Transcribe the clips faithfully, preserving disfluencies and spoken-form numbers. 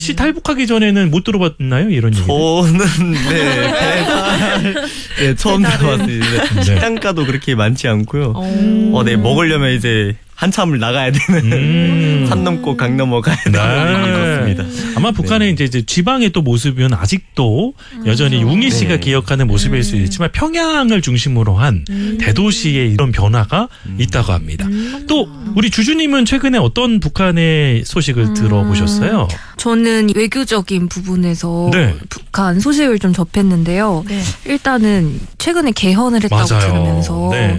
시 탈북하기 전에는 못 들어봤나요? 이런 얘기. 저는 네 배달 네 처음 들어봤어요. 식단가도 그렇게 많지 않고요. 어, 네 먹으려면 이제 한참을 나가야 되는 음. 산 넘고 강 넘어 가야 되는 네. 것입니다. 아마 북한의 네. 이제, 이제 지방의 또 모습은 아직도 음. 여전히 웅이 씨가 네. 기억하는 모습일 음. 수 있지만 평양을 중심으로 한 음. 대도시의 이런 변화가 음. 있다고 합니다. 음. 또 우리 주주님은 최근에 어떤 북한의 소식을 음. 들어보셨어요? 저는 외교적인 부분에서 네. 북한 소식을 좀 접했는데요. 네. 일단은 최근에 개헌을 했다고 맞아요. 들으면서 네.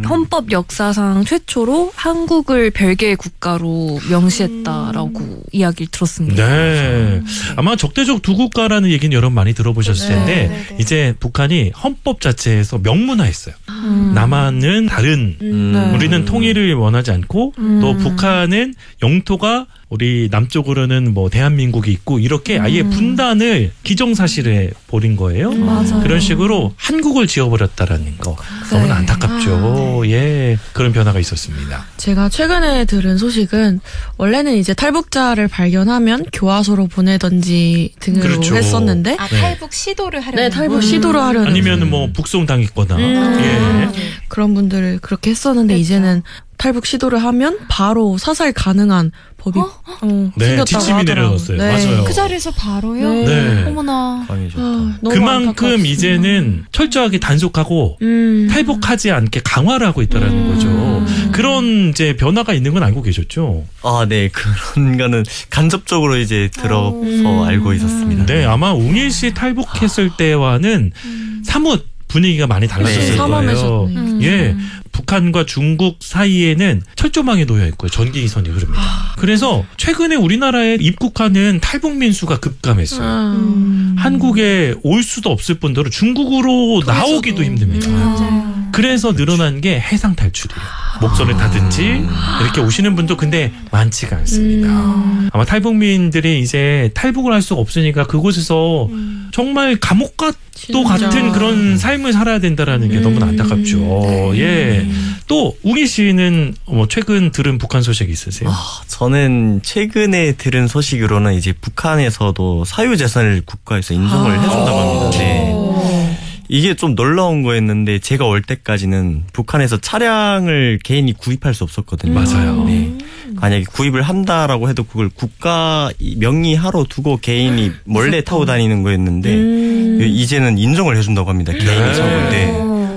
헌법 역사상 최초로 한국을 별개의 국가로 명시했다라고 음. 이야기를 들었습니다. 네. 아마 적대적 두 국가라는 얘기는 여러분 많이 들어보셨을 텐데 네. 네. 이제 북한이 헌법 자체에서 명문화했어요. 음. 남한은 다른 음. 네. 우리는 통일을 원하지 않고 음. 또 북한은 영토가 우리 남쪽으로는 뭐 대한민국이 있고 이렇게 음. 아예 분단을 기정사실해 버린 거예요. 음. 그런 식으로 한국을 지어버렸다라는 거 네. 너무나 안타깝죠. 아, 네. 예, 그런 변화가 있었습니다. 제가 최근에 들은 소식은 원래는 이제 탈북자를 발견하면 교화소로 보내던지 등으로 그렇죠. 했었는데 아 탈북 시도를 하려는 네, 탈북 시도를 하려는 아니면 뭐 북송당했거나 음. 예. 그런 분들을 그렇게 했었는데 그렇죠. 이제는 탈북 시도를 하면 바로 사살 가능한 법이 어? 어, 네, 생겼다고 지침이 하더라고요. 내려졌어요. 네. 맞아요. 그 자리에서 바로요? 네. 네. 어머나. 아, 그만큼 안타깝습니다. 이제는 철저하게 단속하고 음. 탈북하지 않게 강화를 하고 있다라는 음. 거죠. 그런 이제 변화가 있는 건 알고 계셨죠? 아, 네. 그런 거는 간접적으로 이제 들어서 음. 알고 있었습니다. 네, 아마 웅일 씨 탈북했을 때와는 음. 사뭇 분위기가 많이 달라졌을 네. 거예요. 삼엄해졌네. 음. 예. 북한과 중국 사이에는 철조망이 놓여 있고요. 전기선이 흐릅니다. 아. 그래서 최근에 우리나라에 입국하는 탈북민 수가 급감했어요. 음. 한국에 올 수도 없을 뿐더러 중국으로 나오기도 힘듭니다. 맞아요. 그래서 늘어난 게 해상 탈출이에요. 목선을 타든지 이렇게 오시는 분도 근데 많지가 않습니다. 음. 아마 탈북민들이 이제 탈북을 할 수가 없으니까 그곳에서 음. 정말 감옥과 또 진짜. 같은 그런 삶을 살아야 된다라는 게 음. 너무나 안타깝죠. 네. 예. 또 웅이 씨는 뭐 최근 들은 북한 소식 있으세요? 아, 저는 최근에 들은 소식으로는 이제 북한에서도 사유재산을 국가에서 인정을 아. 해준다고 합니다. 네. 오. 이게 좀 놀라운 거였는데 제가 올 때까지는 북한에서 차량을 개인이 구입할 수 없었거든요. 맞아요. 네. 만약에 구입을 한다라고 해도 그걸 국가 명의하로 두고 개인이 몰래 타고 다니는 거였는데 음. 이제는 인정을 해준다고 합니다. 개인이 네. 타고. 네.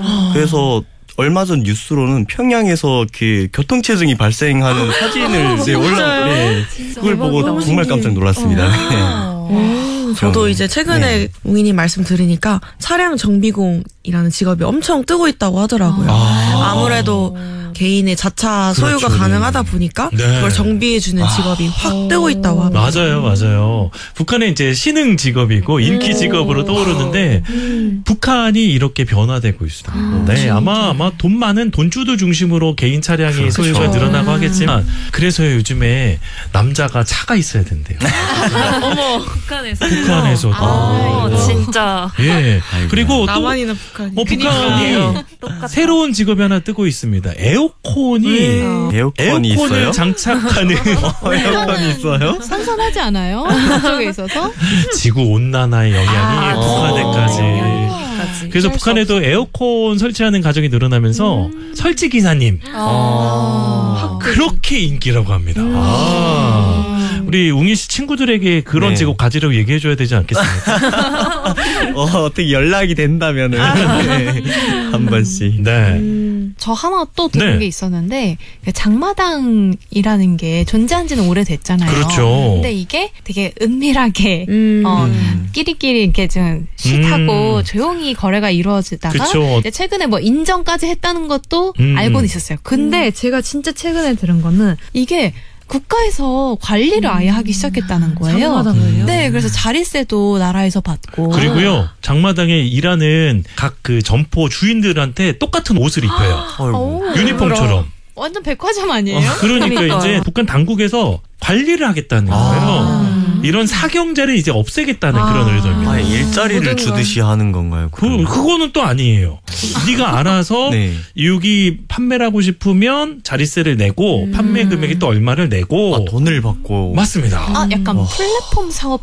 그래서 얼마 전 뉴스로는 평양에서 그 교통체증이 발생하는 사진을 네, 올라, 네, 그걸 보고 정말 깜짝 놀랐습니다. 네. 음, 저도 이제 최근에 네. 웅이님 말씀 들으니까 차량 정비공이라는 직업이 엄청 뜨고 있다고 하더라고요. 아. 아무래도 개인의 자차 소유가 그렇죠. 가능하다 보니까 네. 그걸 정비해주는 직업이 확 뜨고 있다고 합니다. 맞아요, 맞아요. 북한의 이제 신흥 직업이고 인기 직업으로 떠오르는데 음. 북한이 이렇게 변화되고 있습니다. 아, 네, 진짜. 아마 아마 돈 많은 돈주도 중심으로 개인 차량이 그렇죠. 소유가 늘어나고 하겠지만 그래서 요즘에 남자가 차가 있어야 된대요. 어머, 북한에서. 북한에서도. 아, 어. 진짜. 예. 그리고 또 나만이나 북한이. 어, 북한이 새로운 직업이 하나 뜨고 있습니다. 에어컨이 음. 에어컨이 에어컨을 있어요? 장착하는 에어컨이 있어요? 선선하지 않아요? 그쪽에 있어서? 지구 온난화의 영향이 아, 북한에까지. 까지. 그래서 피할 수 북한에도 에어컨 설치하는 가정이 늘어나면서 설치 기사님 아. 그렇게 인기라고 합니다. 아. 우리 웅이 씨 친구들에게 그런 네. 직업 가지라고 얘기해줘야 되지 않겠습니까? 어, 어떻게 연락이 된다면은 네, 한 번씩. 네. 저 하나 또 들은 네. 게 있었는데 그 장마당이라는 게 존재한 지는 오래됐잖아요. 그렇죠. 근데 이게 되게 은밀하게 음. 어, 음. 끼리끼리 이렇게 좀 쉿하고 음. 조용히 거래가 이루어지다가 그쵸. 이제 최근에 뭐 인정까지 했다는 것도 음. 알고는 있었어요. 근데 제가 진짜 최근에 들은 거는 이게 국가에서 관리를 아예 하기 시작했다는 거예요. 장마당을요? 네, 그래서 자릿세도 나라에서 받고. 그리고요 장마당에 일하는 각 그 점포 주인들한테 똑같은 옷을 입혀요. 어이구. 오, 유니폼처럼. 완전 백화점 아니에요? 그러니까 그러니까요. 이제 북한 당국에서 관리를 하겠다는 아. 거예요. 이런 사경제를 이제 없애겠다는 아. 그런 의도입니다. 아, 일자리를 주듯이 하는 건가요? 그, 그거는 또 아니에요. 네가 알아서 네. 여기 판매를 하고 싶으면 자릿세를 내고 판매 금액이 또 얼마를 내고 아, 돈을 받고 맞습니다. 아, 약간 와. 플랫폼 사업